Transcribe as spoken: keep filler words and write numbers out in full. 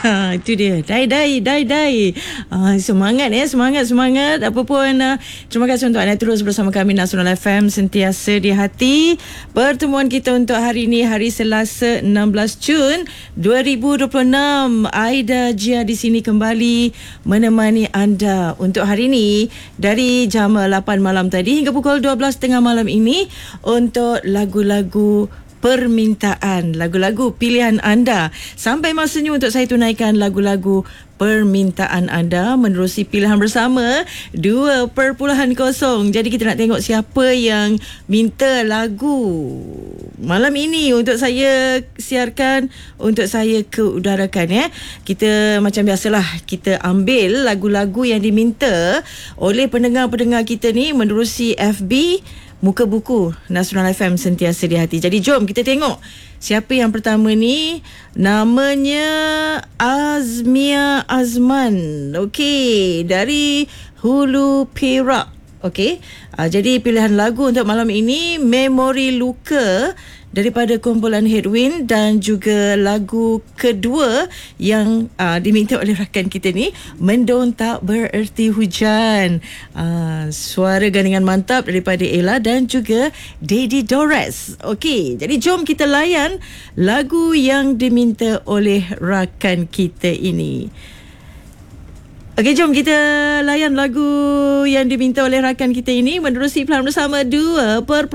Ha, itu dia. Dai dai dai dai. Uh, semangat ya, semangat semangat. Apa pun uh, terima kasih untuk anda terus bersama kami Nasional F M, sentiasa di hati. Pertemuan kita untuk hari ini hari Selasa enam belas Jun dua ribu dua puluh enam. Aida Jia di sini kembali menemani anda untuk hari ini dari jam lapan malam tadi hingga pukul dua belas tiga puluh malam ini untuk lagu-lagu permintaan, lagu-lagu pilihan anda. Sampai masanya untuk saya tunaikan lagu-lagu permintaan anda menerusi pilihan bersama dua perpuluhan kosong. Jadi kita nak tengok siapa yang minta lagu malam ini untuk saya siarkan, untuk saya keudarakan ya. Kita macam biasalah, kita ambil lagu-lagu yang diminta oleh pendengar-pendengar kita ni menerusi F B Muka Buku Nasional F M, sentiasa di hati. Jadi jom kita tengok siapa yang pertama ni. Namanya Azmia Azman. Okey, dari Hulu Perak. Okey, uh, jadi pilihan lagu untuk malam ini Memori Luka daripada kumpulan Headwind, dan juga lagu kedua yang uh, diminta oleh rakan kita ni, Mendung Tak Bererti Hujan. Uh, suara gandingan mantap daripada Ella dan juga Daddy Dores. Okey, jadi jom kita layan lagu yang diminta oleh rakan kita ini. Okey, jom kita layan lagu yang diminta oleh rakan kita ini menerusi pilihan bersama dua per